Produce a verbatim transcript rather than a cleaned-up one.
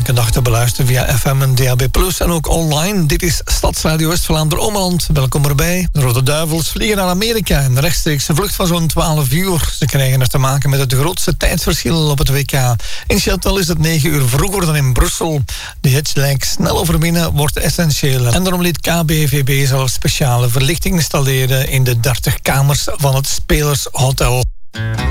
elke dag te beluisteren via F M en D A B plus, en ook online. Dit is Stadsradio West-Vlaanderen-Ommeland. Welkom erbij. De Rode Duivels vliegen naar Amerika en rechtstreeks een vlucht van zo'n twaalf uur. Ze krijgen er te maken met het grootste tijdsverschil op het W K. In Seattle is het negen uur vroeger dan in Brussel. De jetlag snel overwinnen wordt essentieel. En daarom liet K B V B zelfs speciale verlichting installeren in de dertig kamers van het Spelershotel.